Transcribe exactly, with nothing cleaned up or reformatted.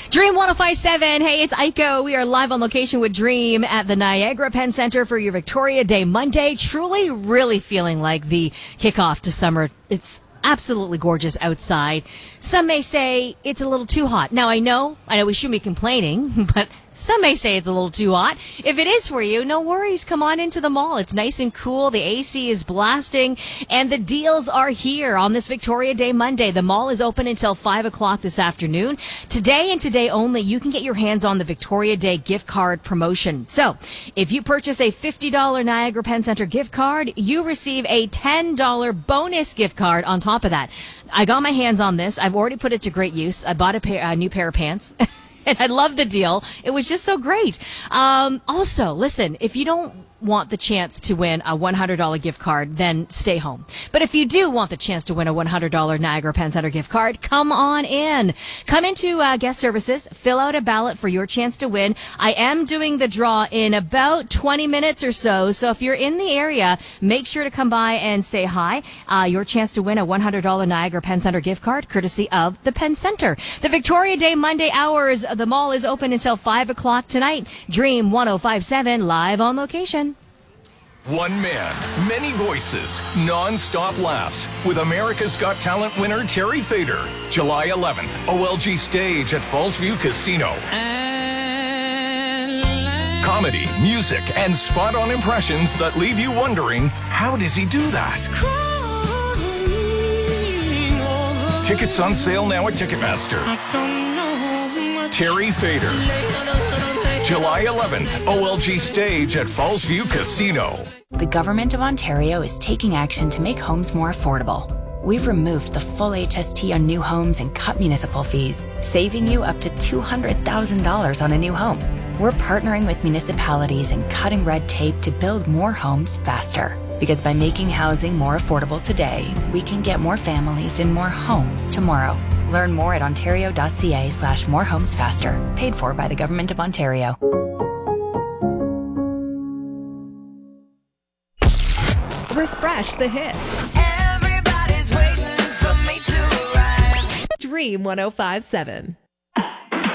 Dream one oh five point seven. Hey, it's Aiko. We are live on location with Dream at the Niagara Penn Center for your Victoria Day Monday. Truly, really feeling like the kickoff to summer. It's absolutely gorgeous outside. Some may say it's a little too hot. Now, I know, I know we shouldn't be complaining, but some may say it's a little too hot. If it is for you, no worries. Come on into the mall. It's nice and cool. The A C is blasting, and the deals are here on this Victoria Day Monday. The mall is open until five o'clock this afternoon. Today and today only, you can get your hands on the Victoria Day gift card promotion. So, if you purchase a fifty dollars Niagara Penn Center gift card, you receive a ten dollars bonus gift card on top of that. I got my hands on this. I've already put it to great use. I bought a, pair, a new pair of pants. And I love the deal. It was just so great. Um, also, listen, if you don't want the chance to win a one hundred dollars gift card, then stay home. But if you do want the chance to win a one hundred dollars Niagara Penn Center gift card, come on in. Come into uh, guest services, fill out a ballot for your chance to win. I am doing the draw in about twenty minutes or so. So if you're in the area, make sure to come by and say hi. Uh, your chance to win a one hundred dollars Niagara Penn Center gift card, courtesy of the Penn Center. The Victoria Day Monday hours, the mall is open until five o'clock tonight. Dream one oh five point seven live on location. One man, many voices, non-stop laughs with America's Got Talent winner Terry Fader. July eleventh, O L G stage at Fallsview Casino. Comedy, music, and spot-on impressions that leave you wondering, how does he do that? Tickets on sale now at Ticketmaster. Terry Fader. July eleventh, O L G stage at Fallsview Casino. The Government of Ontario is taking action to make homes more affordable. We've removed the full H S T on new homes and cut municipal fees, saving you up to two hundred thousand dollars on a new home. We're partnering with municipalities and cutting red tape to build more homes faster. Because by making housing more affordable today, we can get more families in more homes tomorrow. Learn more at ontario.ca slash more homes faster. Paid for by the Government of Ontario. Refresh the hits. Everybody's waiting for me to arrive. Dream one oh five point seven.